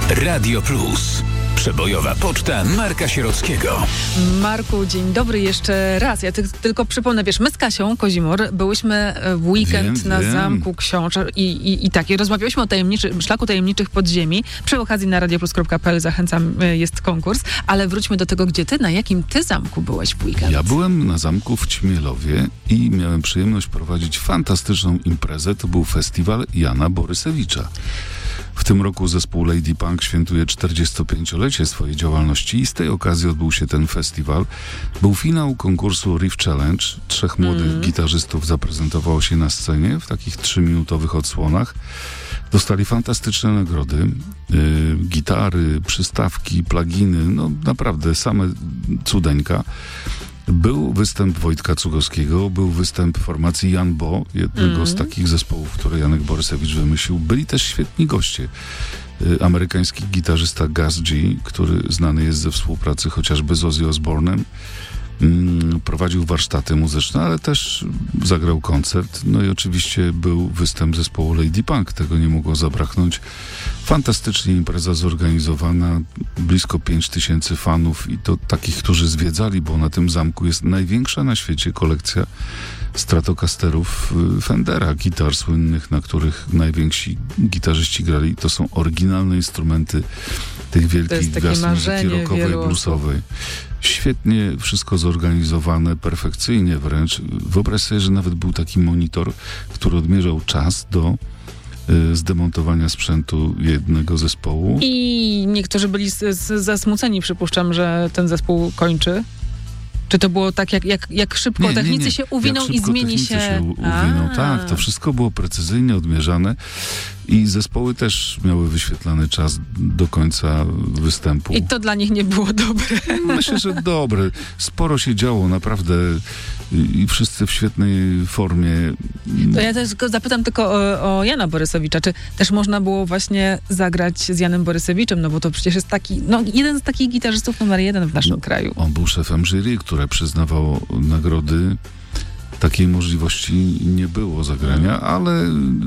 Radio Plus. Przebojowa poczta Marka Sierockiego. Marku, dzień dobry jeszcze raz. Ja tylko przypomnę, wiesz, my z Kasią Kozimor byłyśmy w weekend na Zamku Książ i rozmawiałyśmy o szlaku tajemniczych podziemi. Przy okazji na radioplus.pl zachęcam, jest konkurs, ale wróćmy do tego, gdzie ty, na jakim ty zamku byłeś w weekend? Ja byłem na zamku w Ćmielowie i miałem przyjemność prowadzić fantastyczną imprezę. To był festiwal Jana Borysewicza. W tym roku zespół Lady Punk świętuje 45-lecie swojej działalności i z tej okazji odbył się ten festiwal. Był finał konkursu Riff Challenge. 3 młodych gitarzystów zaprezentowało się na scenie w takich 3-minutowych odsłonach. Dostali fantastyczne nagrody. Gitary, przystawki, pluginy, no naprawdę same cudeńka. Był występ Wojtka Cugowskiego, był występ formacji Jan Bo, jednego z takich zespołów, które Janek Borysewicz wymyślił. Byli też świetni goście. Amerykański gitarzysta Gus G, który znany jest ze współpracy chociażby z Ozzy Osbournem, prowadził warsztaty muzyczne, ale też zagrał koncert. No i oczywiście był występ zespołu Lady Punk, tego nie mogło zabraknąć. Fantastycznie impreza zorganizowana, blisko 5000 fanów i to takich, którzy zwiedzali, bo na tym zamku jest największa na świecie kolekcja Stratocasterów Fendera, gitar słynnych, na których najwięksi gitarzyści grali. To są oryginalne instrumenty tych wielkich gwiazd muzyki rockowej, bluesowej. Świetnie wszystko zorganizowane, perfekcyjnie wręcz. Wyobraź sobie, że nawet był taki monitor, który odmierzał czas do zdemontowania sprzętu jednego zespołu. I niektórzy byli zasmuceni, przypuszczam, że ten zespół kończy. Czy to było tak, jak szybko technicy się uwiną i zmieni się... uwiną. Tak, to wszystko było precyzyjnie odmierzane i zespoły też miały wyświetlany czas do końca występu. I to dla nich nie było dobre. Myślę, że dobre. Sporo się działo, naprawdę i wszyscy w świetnej formie. To ja też zapytam tylko o Jana Borysewicza. Czy też można było właśnie zagrać z Janem Borysewiczem? No bo to przecież jest taki, jeden z takich gitarzystów numer 1 w naszym kraju. On był szefem jury, które przyznawało nagrody. Takiej możliwości nie było zagrania, ale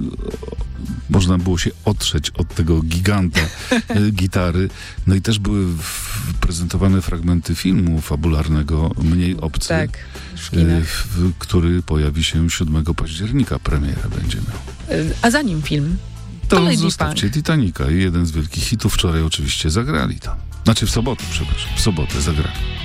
można było się otrzeć od tego giganta gitary. No i też były prezentowane fragmenty filmu fabularnego Mniej obcy, tak, który pojawi się 7 października. Premierę będzie miał. A zanim film, to zostawcie Titanica i jeden z wielkich hitów. Wczoraj oczywiście zagrali tam. Znaczy w sobotę zagrali.